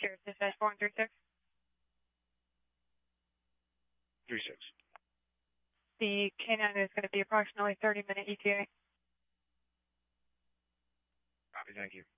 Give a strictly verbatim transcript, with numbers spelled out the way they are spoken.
Sierra Dispatch four one three six. three six. The K nine is going to be approximately thirty minute E T A. Copy, thank you.